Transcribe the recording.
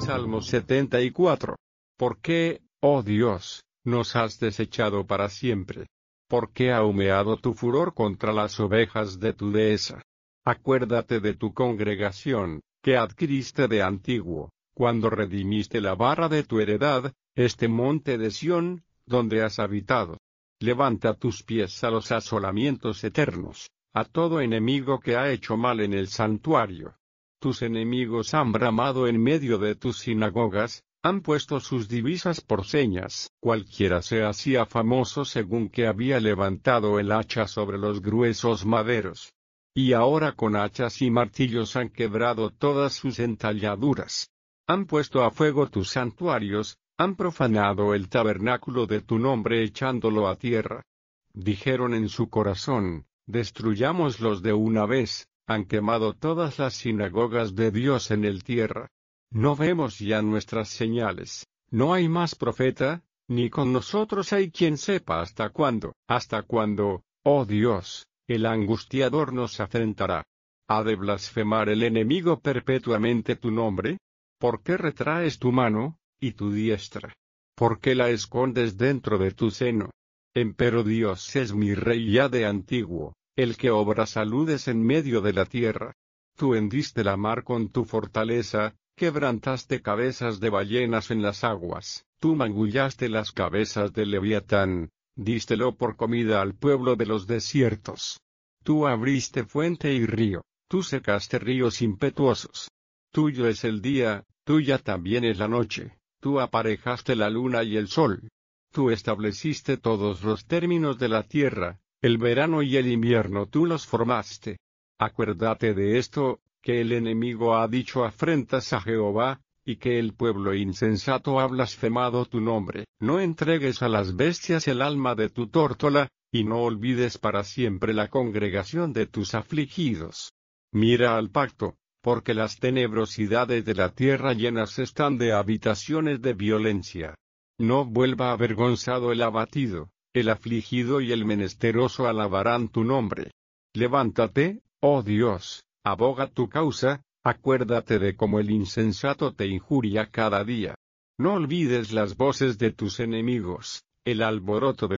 Salmo 74. ¿Por qué, oh Dios, nos has desechado para siempre? ¿Por qué ha humeado tu furor contra las ovejas de tu dehesa? Acuérdate de tu congregación, que adquiriste de antiguo, cuando redimiste la barra de tu heredad, este monte de Sión, donde has habitado. Levanta tus pies a los asolamientos eternos, a todo enemigo que ha hecho mal en el santuario. Tus enemigos han bramado en medio de tus sinagogas, han puesto sus divisas por señas. Cualquiera se hacía famoso según que había levantado el hacha sobre los gruesos maderos. Y ahora con hachas y martillos han quebrado todas sus entalladuras. Han puesto a fuego tus santuarios, han profanado el tabernáculo de tu nombre echándolo a tierra. Dijeron en su corazón, destruyámoslos de una vez. Han quemado todas las sinagogas de Dios en el tierra. No vemos ya nuestras señales, no hay más profeta, ni con nosotros hay quien sepa hasta cuándo, oh Dios, el angustiador nos afrentará. ¿Ha de blasfemar el enemigo perpetuamente tu nombre? ¿Por qué retraes tu mano, y tu diestra? ¿Por qué la escondes dentro de tu seno? Empero Dios es mi rey ya de antiguo, el que obra saludes en medio de la tierra. Tú hendiste la mar con tu fortaleza, quebrantaste cabezas de ballenas en las aguas, tú magullaste las cabezas del Leviatán, dístelo por comida al pueblo de los desiertos. Tú abriste fuente y río, tú secaste ríos impetuosos. Tuyo es el día, tuya también es la noche, tú aparejaste la luna y el sol. Tú estableciste todos los términos de la tierra. El verano y el invierno tú los formaste. Acuérdate de esto, que el enemigo ha dicho afrentas a Jehová, y que el pueblo insensato ha blasfemado tu nombre. No entregues a las bestias el alma de tu tórtola, y no olvides para siempre la congregación de tus afligidos. Mira al pacto, porque las tenebrosidades de la tierra llenas están de habitaciones de violencia. No vuelva avergonzado el abatido. El afligido y el menesteroso alabarán tu nombre. Levántate, oh Dios, aboga tu causa, acuérdate de cómo el insensato te injuria cada día. No olvides las voces de tus enemigos, el alboroto de